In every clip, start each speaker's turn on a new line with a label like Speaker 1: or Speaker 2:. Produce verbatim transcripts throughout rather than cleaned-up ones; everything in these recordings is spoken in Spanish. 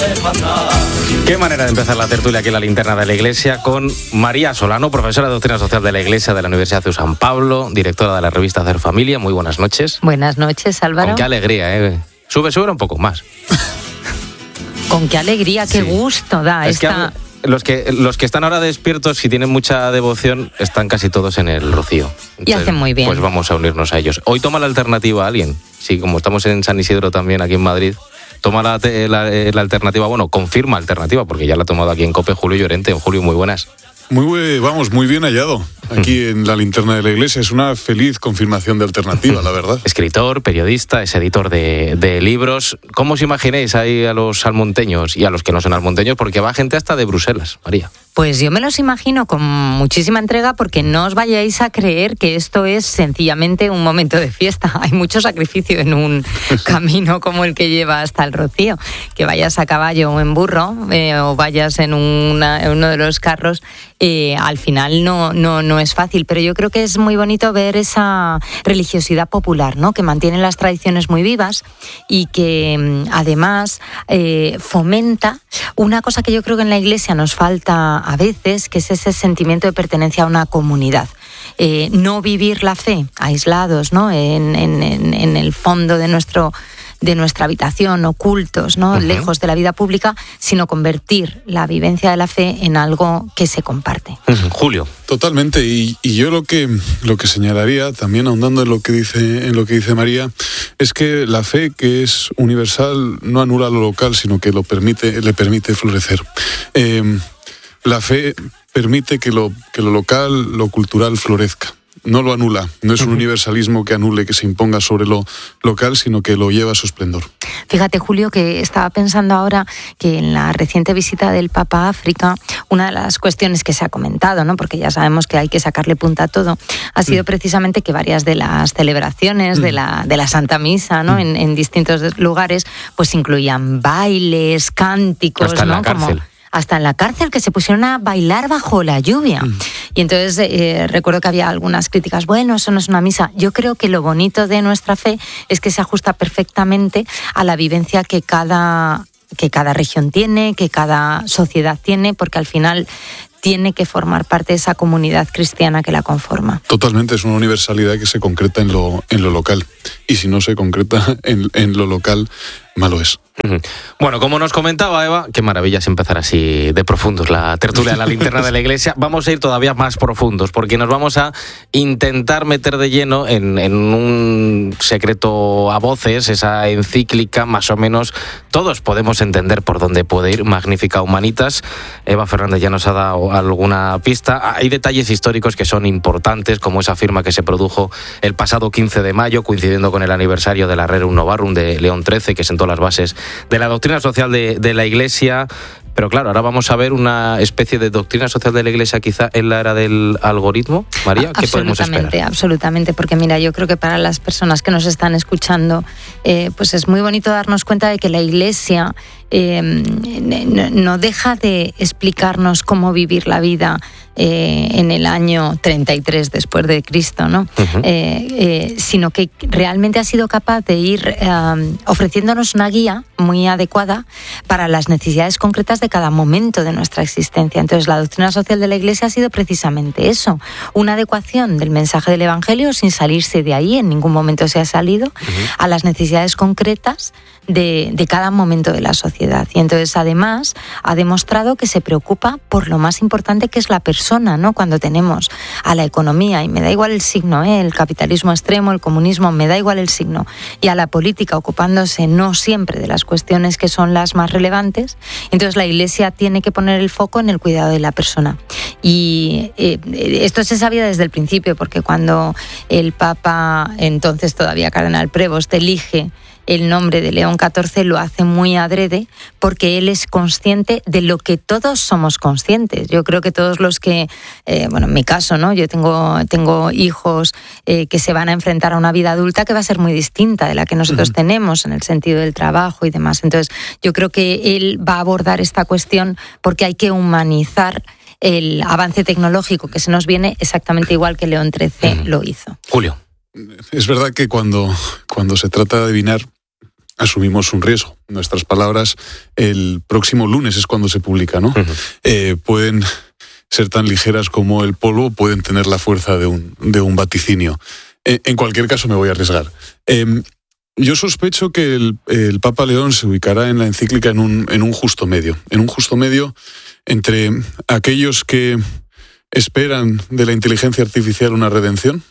Speaker 1: Qué manera de empezar la tertulia aquí en la linterna de la Iglesia con María Solano, profesora de Doctrina Social de la Iglesia de la Universidad de San Pablo, directora de la revista Hacer Familia. Muy buenas noches.
Speaker 2: Buenas noches, Álvaro.
Speaker 1: Con qué alegría, ¿eh? Sube, sube un poco más.
Speaker 2: Con qué alegría, qué sí. gusto da
Speaker 1: es
Speaker 2: esta...
Speaker 1: Que los, que, los que están ahora despiertos, si tienen mucha devoción, están casi todos en el Rocío. Entonces,
Speaker 2: y hacen muy bien.
Speaker 1: Pues vamos a unirnos a ellos. Hoy toma la alternativa a alguien. Sí, como estamos en San Isidro también, aquí en Madrid, toma la, la, la alternativa, bueno, confirma alternativa, porque ya la ha tomado aquí en COPE Julio Llorente. Julio, muy buenas.
Speaker 3: Muy, vamos, muy bien hallado aquí en la linterna de la Iglesia. Es una feliz confirmación de alternativa, la verdad.
Speaker 1: Escritor, periodista, es editor de, de libros. ¿Cómo os imagináis ahí a los almonteños y a los que no son almonteños? Porque va gente hasta de Bruselas, María.
Speaker 2: Pues yo me los imagino con muchísima entrega, porque no os vayáis a creer que esto es sencillamente un momento de fiesta. Hay mucho sacrificio en un camino como el que lleva hasta el Rocío. Que vayas a caballo o en burro, eh, o vayas en, una, en uno de los carros, eh, al final no, no, no es fácil. Pero yo creo que es muy bonito ver esa religiosidad popular, ¿no? Que mantiene las tradiciones muy vivas y que además eh, fomenta una cosa que yo creo que en la Iglesia nos falta a veces, que es ese sentimiento de pertenencia a una comunidad. Eh, no vivir la fe aislados, ¿no? En, en, en el fondo de nuestro de nuestra habitación, ocultos, ¿no? Uh-huh. Lejos de la vida pública, sino convertir la vivencia de la fe en algo que se comparte.
Speaker 1: Uh-huh. Julio.
Speaker 3: Totalmente, y, y yo lo que lo que señalaría, también ahondando en lo que dice en lo que dice María, es que la fe, que es universal, no anula lo local, sino que lo permite, le permite florecer. Eh, la fe permite que lo que lo local, lo cultural florezca. No lo anula, no es un universalismo que anule, que se imponga sobre lo local, sino que lo lleva a su esplendor.
Speaker 2: Fíjate, Julio, que estaba pensando ahora que en la reciente visita del Papa a África, una de las cuestiones que se ha comentado, ¿no? Porque ya sabemos que hay que sacarle punta a todo, ha sido mm. precisamente que varias de las celebraciones mm. de la de la Santa Misa, ¿no? Mm. En, en distintos lugares, pues incluían bailes, cánticos,
Speaker 1: hasta en
Speaker 2: ¿no?
Speaker 1: la cárcel.
Speaker 2: Como hasta en la cárcel, que se pusieron a bailar bajo la lluvia. Mm. Y entonces eh, recuerdo que había algunas críticas, bueno, eso no es una misa. Yo creo que lo bonito de nuestra fe es que se ajusta perfectamente a la vivencia que cada, que cada región tiene, que cada sociedad tiene, porque al final tiene que formar parte de esa comunidad cristiana que la conforma.
Speaker 3: Totalmente, es una universalidad que se concreta en lo, en lo local. Y si no se concreta en, en lo local, malo es.
Speaker 1: Bueno, como nos comentaba Eva, qué maravilla es empezar así de profundos la tertulia de la linterna de la Iglesia. Vamos a ir todavía más profundos, porque nos vamos a intentar meter de lleno en, en un secreto a voces, esa encíclica, más o menos todos podemos entender por dónde puede ir, Magnificat Humanitas. Eva Fernández ya nos ha dado alguna pista. Hay detalles históricos que son importantes, como esa firma que se produjo el pasado quince de mayo, coincidiendo con el aniversario de la Rerum Novarum de León trece, que sentó las bases de la doctrina social de, de la Iglesia. Pero claro, ahora vamos a ver una especie de doctrina social de la Iglesia quizá en la era del algoritmo. María, ¿qué podemos esperar?
Speaker 2: Absolutamente, absolutamente, porque mira, yo creo que para las personas que nos están escuchando, eh, pues es muy bonito darnos cuenta de que la Iglesia eh, no deja de explicarnos cómo vivir la vida eh, en el año treinta y tres después de Cristo, ¿no? Uh-huh. eh, eh, sino que realmente ha sido capaz de ir eh, ofreciéndonos una guía muy adecuada para las necesidades concretas de cada momento de nuestra existencia. Entonces, la doctrina social de la Iglesia ha sido precisamente eso, una adecuación del mensaje del Evangelio sin salirse de ahí, en ningún momento se ha salido, uh-huh. a las necesidades concretas de, de cada momento de la sociedad. Y entonces, además, ha demostrado que se preocupa por lo más importante, que es la persona, ¿no? Cuando tenemos a la economía, y me da igual el signo, ¿eh? El capitalismo extremo, el comunismo, me da igual el signo, y a la política ocupándose no siempre de las cuestiones que son las más relevantes, entonces la Iglesia tiene que poner el foco en el cuidado de la persona. Y eh, esto se sabía desde el principio, porque cuando el Papa, entonces todavía Cardenal Prevost, elige el nombre de León catorce, lo hace muy adrede, porque él es consciente de lo que todos somos conscientes. Yo creo que todos los que, eh, bueno, en mi caso, ¿no? Yo tengo, tengo hijos eh, que se van a enfrentar a una vida adulta que va a ser muy distinta de la que nosotros uh-huh. tenemos en el sentido del trabajo y demás. Entonces, yo creo que él va a abordar esta cuestión porque hay que humanizar el avance tecnológico que se nos viene, exactamente igual que León trece uh-huh. lo hizo.
Speaker 1: Julio.
Speaker 3: Es verdad que cuando, cuando se trata de adivinar, asumimos un riesgo. Nuestras palabras, el próximo lunes es cuando se publica, ¿no? Uh-huh. Eh, pueden ser tan ligeras como el polvo, pueden tener la fuerza de un, de un vaticinio. Eh, en cualquier caso, me voy a arriesgar. Eh, yo sospecho que el, el Papa León se ubicará en la encíclica en un, en un justo medio. En un justo medio entre aquellos que esperan de la inteligencia artificial una redención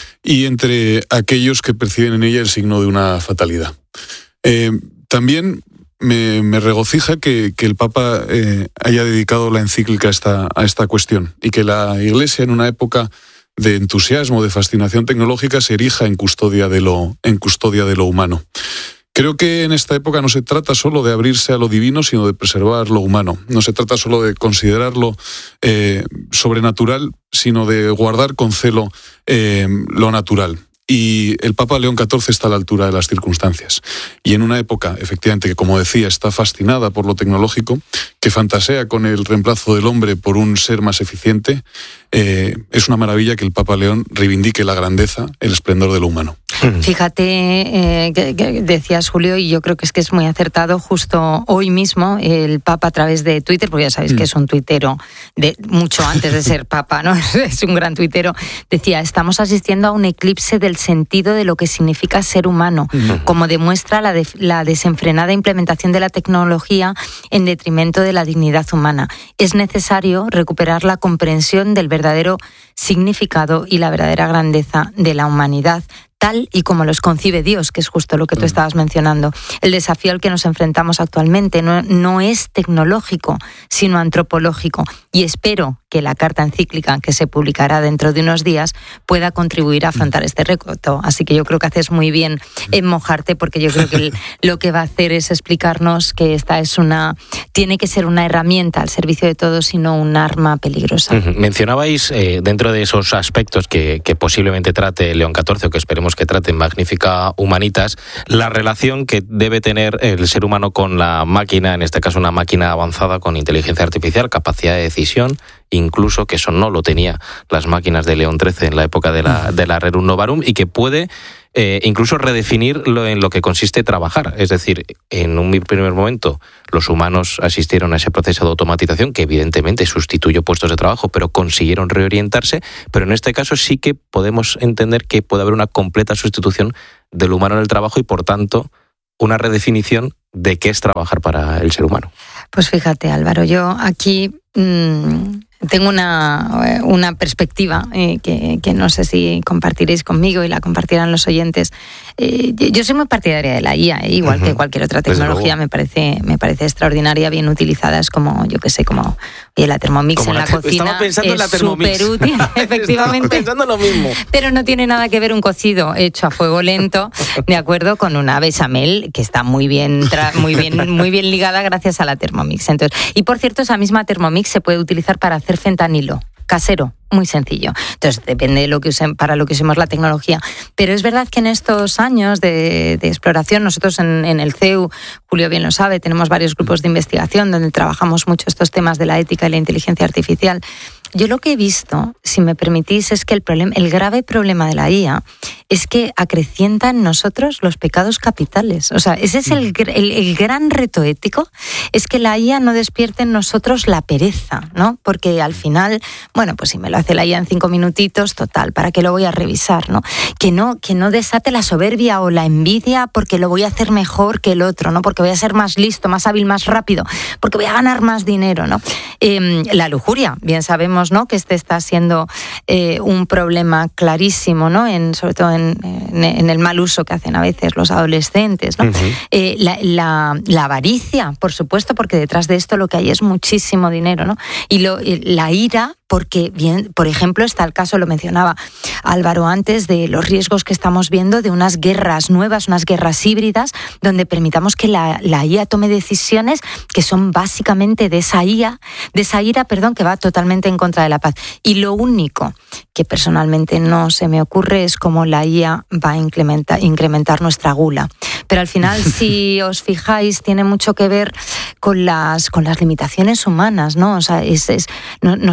Speaker 3: y entre aquellos que perciben en ella el signo de una fatalidad. Eh, también me, me regocija que, que el Papa eh, haya dedicado la encíclica a esta, a esta cuestión y que la Iglesia, en una época de entusiasmo, de fascinación tecnológica, se erija en custodia de lo, en custodia de lo humano. Creo que en esta época no se trata solo de abrirse a lo divino, sino de preservar lo humano. No se trata solo de considerarlo eh, sobrenatural, sino de guardar con celo eh, lo natural. Y el Papa León catorce está a la altura de las circunstancias. Y en una época, efectivamente, que como decía, está fascinada por lo tecnológico, que fantasea con el reemplazo del hombre por un ser más eficiente, eh, es una maravilla que el Papa León reivindique la grandeza, el esplendor de lo humano.
Speaker 2: Fíjate, eh, que, que decías, Julio, y yo creo que es que es muy acertado. Justo hoy mismo el Papa, a través de Twitter, porque ya sabéis mm. que es un tuitero de mucho antes de ser Papa, ¿no? Es un gran tuitero, decía: estamos asistiendo a un eclipse del sentido de lo que significa ser humano, mm. como demuestra la, de, la desenfrenada implementación de la tecnología en detrimento de la dignidad humana. Es necesario recuperar la comprensión del verdadero significado y la verdadera grandeza de la humanidad, tal y como los concibe Dios, que es justo lo que tú estabas mencionando. El desafío al que nos enfrentamos actualmente no, no es tecnológico, sino antropológico. Y espero que la carta encíclica, que se publicará dentro de unos días, pueda contribuir a afrontar este reto. Así que yo creo que haces muy bien en mojarte, porque yo creo que el, lo que va a hacer es explicarnos que esta es una, tiene que ser una herramienta al servicio de todos y no un arma peligrosa. Uh-huh.
Speaker 1: Mencionabais, eh, dentro de esos aspectos que, que posiblemente trate León catorce, o que esperemos que trate en Magnificat Humanitas, la relación que debe tener el ser humano con la máquina, en este caso una máquina avanzada con inteligencia artificial, capacidad de decisión, incluso que eso no lo tenía las máquinas de León trece en la época de la, de la Rerum Novarum, y que puede eh, incluso redefinir lo, en lo que consiste trabajar. Es decir, en un primer momento los humanos asistieron a ese proceso de automatización que evidentemente sustituyó puestos de trabajo, pero consiguieron reorientarse. Pero en este caso sí que podemos entender que puede haber una completa sustitución del humano en el trabajo y, por tanto, una redefinición de qué es trabajar para el ser humano.
Speaker 2: Pues fíjate, Álvaro, yo aquí mmm, tengo una, una perspectiva eh, que, que no sé si compartiréis conmigo y la compartirán los oyentes. Eh, yo soy muy partidaria de la I A, eh, igual uh-huh. que cualquier otra tecnología. Me parece, me parece extraordinaria, bien utilizada. Es como, yo qué sé, como oye, la Thermomix como en la, la cocina.
Speaker 1: Estaba pensando
Speaker 2: es
Speaker 1: en la Thermomix.
Speaker 2: Súper útil, efectivamente.
Speaker 1: Estaba pensando lo mismo.
Speaker 2: Pero no tiene nada que ver un cocido hecho a fuego lento, de acuerdo, con una bechamel que está muy bien, tra- muy bien, muy bien ligada gracias a la Thermomix. Entonces, y por cierto, esa misma Thermomix se puede utilizar para hacer fentanilo casero, muy sencillo. Entonces, depende de lo que usen, para lo que usemos la tecnología. Pero es verdad que en estos años de, de exploración, nosotros en, en el C E U, Julio bien lo sabe, tenemos varios grupos de investigación donde trabajamos mucho estos temas de la ética y la inteligencia artificial. Yo lo que he visto, si me permitís, es que el problema, el grave problema de la I A es que acrecienta en nosotros los pecados capitales. O sea, ese es el, el, el gran reto ético, es que la I A no despierte en nosotros la pereza, ¿no? Porque al final, bueno, pues si me lo hace la I A en cinco minutitos, total, ¿para qué lo voy a revisar, no? Que no, que no desate la soberbia o la envidia porque lo voy a hacer mejor que el otro, ¿no? Porque voy a ser más listo, más hábil, más rápido, porque voy a ganar más dinero, ¿no? Eh, la lujuria, bien sabemos, ¿no?, que este está siendo eh, un problema clarísimo, ¿no?, en, sobre todo en, en, en el mal uso que hacen a veces los adolescentes, ¿no? Uh-huh. Eh, la, la, la avaricia, por supuesto, porque detrás de esto lo que hay es muchísimo dinero, ¿no? Y lo, la ira, porque, bien, por ejemplo, está el caso, lo mencionaba Álvaro antes, de los riesgos que estamos viendo de unas guerras nuevas, unas guerras híbridas, donde permitamos que la, la I A tome decisiones que son básicamente de esa I A, de esa ira, perdón, que va totalmente en contra de la paz. Y lo único que personalmente no se me ocurre es cómo la I A va a incrementar, incrementar nuestra gula. Pero al final, si os fijáis, tiene mucho que ver con las, con las limitaciones humanas, ¿no? O sea, es, es, no, nos puede hacer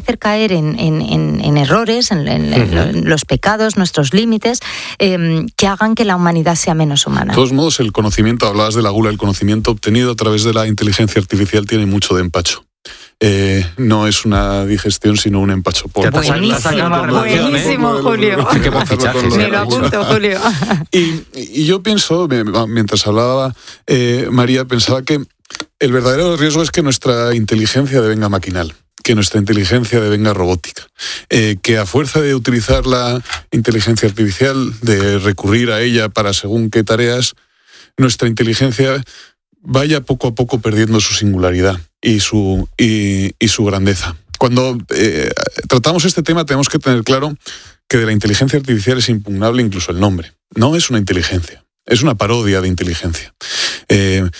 Speaker 2: hacer caer en, en, en, en errores, en, en, uh-huh. en los pecados, nuestros límites, eh, que hagan que la humanidad sea menos humana.
Speaker 3: De todos modos, el conocimiento, hablabas de la gula, el conocimiento obtenido a través de la inteligencia artificial tiene mucho de empacho. Eh, no es una digestión, sino un empacho. Por,
Speaker 2: buenísimo, por buenísimo, ¿eh? Julio. Me lo apunto, Julio.
Speaker 3: Y, y yo pienso, mientras hablaba eh, María, pensaba que el verdadero riesgo es que nuestra inteligencia devenga maquinal, que nuestra inteligencia devenga robótica, eh, que a fuerza de utilizar la inteligencia artificial, de recurrir a ella para según qué tareas, nuestra inteligencia vaya poco a poco perdiendo su singularidad y su, y, y su grandeza. Cuando eh, tratamos este tema tenemos que tener claro que de la inteligencia artificial es impugnable incluso el nombre. No es una inteligencia, es una parodia de inteligencia. Eh,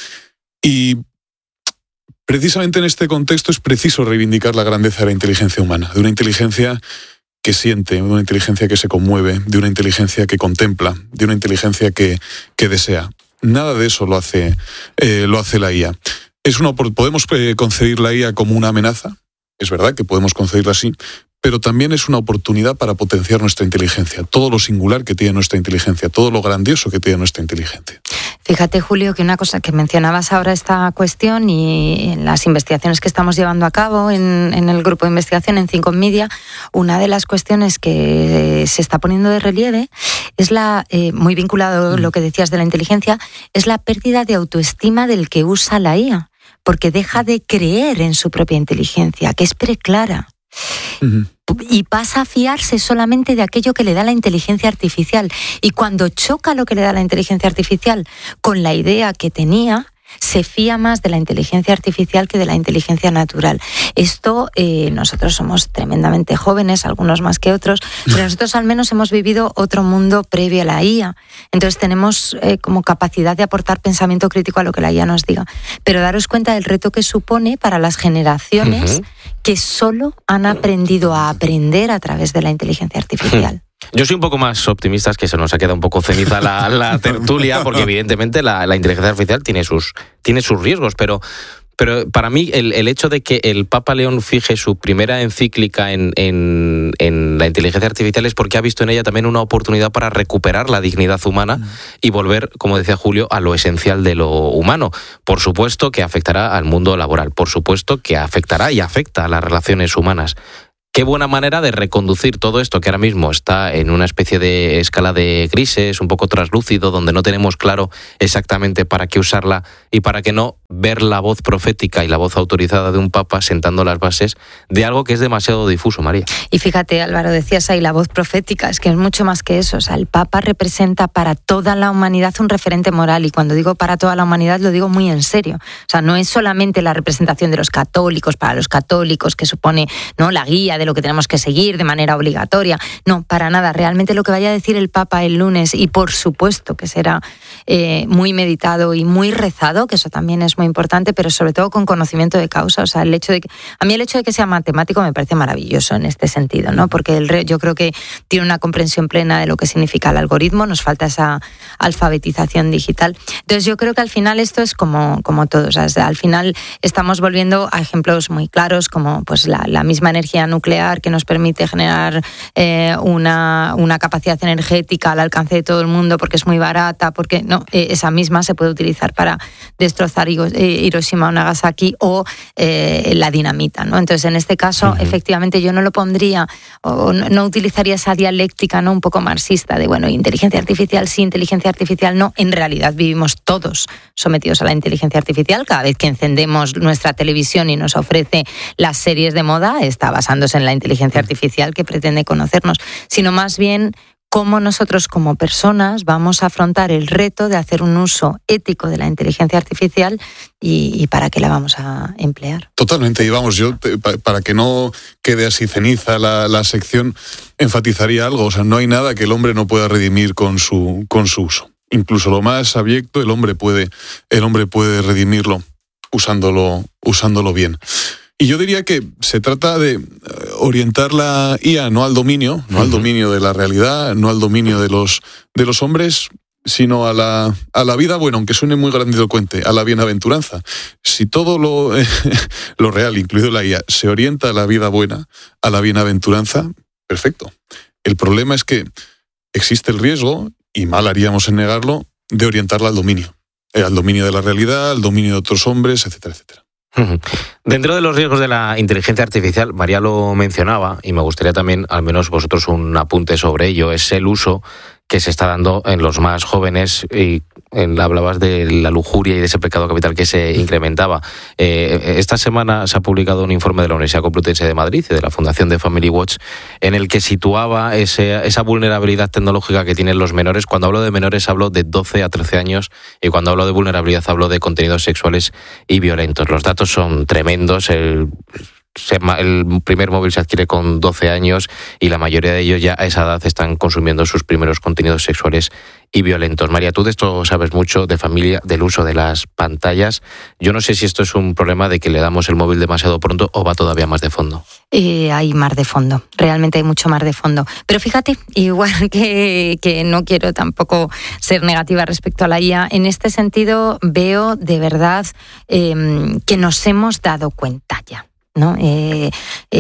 Speaker 3: y precisamente en este contexto es preciso reivindicar la grandeza de la inteligencia humana, de una inteligencia que siente, de una inteligencia que se conmueve, de una inteligencia que contempla, de una inteligencia que, que desea. Nada de eso lo hace, eh, lo hace la I A. Es una, ¿podemos eh, concebir la I A como una amenaza? Es verdad que podemos concebirla así, pero también es una oportunidad para potenciar nuestra inteligencia, todo lo singular que tiene nuestra inteligencia, todo lo grandioso que tiene nuestra inteligencia.
Speaker 2: Fíjate, Julio, que una cosa que mencionabas ahora esta cuestión y en las investigaciones que estamos llevando a cabo en, en el grupo de investigación en Think On Media, una de las cuestiones que se está poniendo de relieve es la, eh, muy vinculado a lo que decías de la inteligencia, es la pérdida de autoestima del que usa la I A, porque deja de creer en su propia inteligencia, que es preclara. Uh-huh. Y pasa a fiarse solamente de aquello que le da la inteligencia artificial. Y cuando choca lo que le da la inteligencia artificial con la idea que tenía, se fía más de la inteligencia artificial que de la inteligencia natural. Esto, eh, nosotros somos tremendamente jóvenes, algunos más que otros, pero nosotros al menos hemos vivido otro mundo previo a la I A. Entonces tenemos eh, como capacidad de aportar pensamiento crítico a lo que la I A nos diga. Pero daros cuenta del reto que supone para las generaciones uh-huh. que solo han aprendido a aprender a través de la inteligencia artificial.
Speaker 1: Yo soy un poco más optimista, es que se nos ha quedado un poco ceniza la, la tertulia, porque evidentemente la, la inteligencia artificial tiene sus, tiene sus riesgos, pero, pero para mí el, el hecho de que el Papa León fije su primera encíclica en, en, en la inteligencia artificial es porque ha visto en ella también una oportunidad para recuperar la dignidad humana mm. y volver, como decía Julio, a lo esencial de lo humano. Por supuesto que afectará al mundo laboral, por supuesto que afectará y afecta a las relaciones humanas. Qué buena manera de reconducir todo esto que ahora mismo está en una especie de escala de grises, un poco traslúcido, donde no tenemos claro exactamente para qué usarla y para qué no, ver la voz profética y la voz autorizada de un papa sentando las bases de algo que es demasiado difuso, María.
Speaker 2: Y fíjate, Álvaro, decías ahí la voz profética, es que es mucho más que eso. O sea, el papa representa para toda la humanidad un referente moral, y cuando digo para toda la humanidad lo digo muy en serio. O sea, no es solamente la representación de los católicos, para los católicos, que supone, ¿no?, la guía de lo que tenemos que seguir de manera obligatoria. No, para nada. Realmente lo que vaya a decir el Papa el lunes, y por supuesto que será eh, muy meditado y muy rezado, que eso también es muy importante, pero sobre todo con conocimiento de causa. O sea, el hecho de que, a mí el hecho de que sea matemático me parece maravilloso en este sentido, ¿no? Porque el re, yo creo que tiene una comprensión plena de lo que significa el algoritmo, nos falta esa alfabetización digital. Entonces yo creo que al final esto es como, como todo. O sea, al final estamos volviendo a ejemplos muy claros, como pues la, la misma energía nuclear que nos permite generar eh, una, una capacidad energética al alcance de todo el mundo porque es muy barata, porque no, eh, esa misma se puede utilizar para destrozar Hiroshima o Nagasaki, o eh, la dinamita, ¿no? Entonces, en este caso, uh-huh. efectivamente, yo no lo pondría, o no, no utilizaría esa dialéctica, ¿no?, un poco marxista de, bueno, inteligencia artificial sí, inteligencia artificial no. En realidad vivimos todos sometidos a la inteligencia artificial. Cada vez que encendemos nuestra televisión y nos ofrece las series de moda, está basándose en la inteligencia artificial que pretende conocernos, sino más bien cómo nosotros como personas vamos a afrontar el reto de hacer un uso ético de la inteligencia artificial y, y para qué la vamos a emplear.
Speaker 3: Totalmente, y vamos, yo para que no quede así ceniza la, la sección, enfatizaría algo. O sea, no hay nada que el hombre no pueda redimir con su, con su uso. Incluso lo más abyecto, el hombre puede, el hombre puede redimirlo usándolo, usándolo bien. Y yo diría que se trata de orientar la I A no al dominio, no uh-huh. al dominio de la realidad, no al dominio de los, de los hombres, sino a la, a la vida buena, aunque suene muy grandilocuente, a la bienaventuranza. Si todo lo, eh, lo real, incluido la I A, se orienta a la vida buena, a la bienaventuranza, perfecto. El problema es que existe el riesgo, y mal haríamos en negarlo, de orientarla al dominio. Eh, al dominio de la realidad, al dominio de otros hombres, etcétera, etcétera.
Speaker 1: Dentro de los riesgos de la inteligencia artificial, María lo mencionaba, y me gustaría también, al menos vosotros, un apunte sobre ello, es el uso que se está dando en los más jóvenes, y en, hablabas de la lujuria y de ese pecado capital que se incrementaba. Eh, esta semana se ha publicado un informe de la Universidad Complutense de Madrid y de la Fundación de Family Watch en el que situaba ese, esa vulnerabilidad tecnológica que tienen los menores. Cuando hablo de menores hablo de doce a trece años, y cuando hablo de vulnerabilidad hablo de contenidos sexuales y violentos. Los datos son tremendos. El El primer móvil se adquiere con doce años y la mayoría de ellos ya a esa edad están consumiendo sus primeros contenidos sexuales y violentos. María, tú de esto sabes mucho, de familia, del uso de las pantallas. Yo no sé si esto es un problema de que le damos el móvil demasiado pronto o va todavía más de fondo.
Speaker 2: Eh, hay más de fondo, realmente hay mucho más de fondo. Pero fíjate, igual que, que no quiero tampoco ser negativa respecto a la I A, en este sentido veo de verdad eh, que nos hemos dado cuenta ya, ¿no? Eh,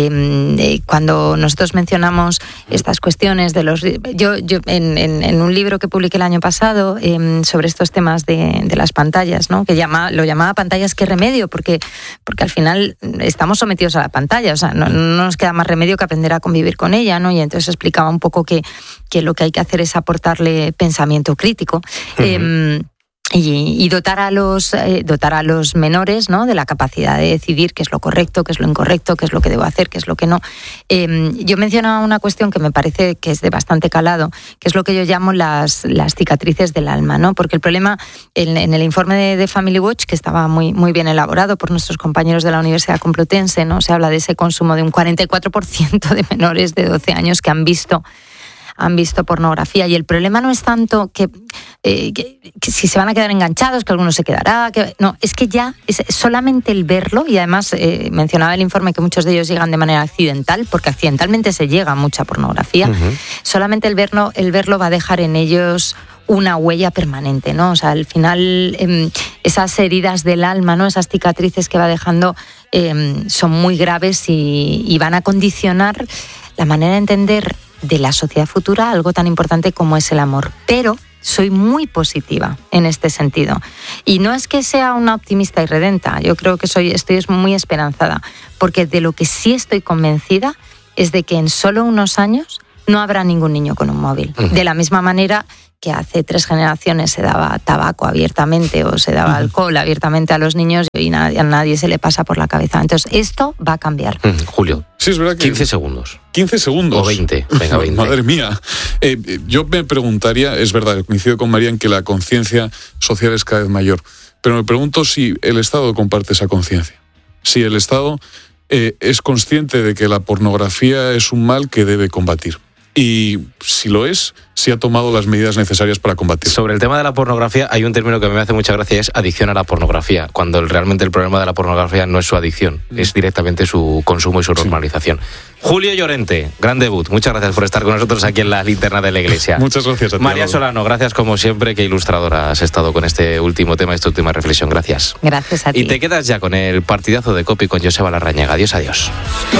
Speaker 2: eh, cuando nosotros mencionamos estas cuestiones de los... Yo, yo en, en, en un libro que publiqué el año pasado eh, sobre estos temas de, de las pantallas, ¿no? Que llama, lo llamaba pantallas que remedio, porque, porque al final estamos sometidos a la pantalla, o sea, no, no nos queda más remedio que aprender a convivir con ella, ¿no? Y entonces explicaba un poco que, que lo que hay que hacer es aportarle pensamiento crítico. Uh-huh. Eh, Y, y dotar a los eh, dotar a los menores, ¿no?, de la capacidad de decidir qué es lo correcto, qué es lo incorrecto, qué es lo que debo hacer, qué es lo que no. Eh, yo mencionaba una cuestión que me parece que es de bastante calado, que es lo que yo llamo las, las cicatrices del alma, ¿no? Porque el problema, en, en el informe de, de Family Watch, que estaba muy, muy bien elaborado por nuestros compañeros de la Universidad Complutense, ¿no?, se habla de ese consumo de un cuarenta y cuatro por ciento de menores de doce años que han visto han visto pornografía, y el problema no es tanto que, eh, que, que si se van a quedar enganchados, que alguno se quedará, que, no, es que ya es solamente el verlo, y además eh, mencionaba el informe que muchos de ellos llegan de manera accidental, porque accidentalmente se llega a mucha pornografía, uh-huh. solamente el verlo, el verlo va a dejar en ellos una huella permanente, ¿no? O sea, al final eh, esas heridas del alma, ¿no?, esas cicatrices que va dejando eh, son muy graves y, y van a condicionar la manera de entender de la sociedad futura algo tan importante como es el amor. Pero soy muy positiva en este sentido. Y no es que sea una optimista irredenta, yo creo que soy, estoy muy esperanzada, porque de lo que sí estoy convencida es de que en solo unos años no habrá ningún niño con un móvil. Uh-huh. De la misma manera que hace tres generaciones se daba tabaco abiertamente o se daba uh-huh. alcohol abiertamente a los niños y nadie, a nadie se le pasa por la cabeza. Entonces, esto va a cambiar.
Speaker 1: Uh-huh. Julio,
Speaker 3: sí, es verdad que
Speaker 1: quince segundos.
Speaker 3: quince segundos.
Speaker 1: O veinte, venga, veinte.
Speaker 3: Madre mía. Eh, yo me preguntaría, es verdad, coincido con María en que la conciencia social es cada vez mayor, pero me pregunto si el Estado comparte esa conciencia. Si el Estado eh, es consciente de que la pornografía es un mal que debe combatir. Y si lo es, si ha tomado las medidas necesarias para combatirlo.
Speaker 1: Sobre el tema de la pornografía, hay un término que me hace mucha gracia, es adicción a la pornografía, cuando realmente el problema de la pornografía no es su adicción, mm. es directamente su consumo y su normalización. Sí. Julio Llorente, gran debut. Muchas gracias por estar con nosotros aquí en la Linterna de la Iglesia.
Speaker 3: Muchas gracias a ti.
Speaker 1: María Solano, gracias como siempre, qué ilustradora has estado con este último tema, esta última reflexión. Gracias.
Speaker 2: Gracias a ti.
Speaker 1: Y te quedas ya con el partidazo de COPE con Joseba Larrañaga. Adiós, adiós.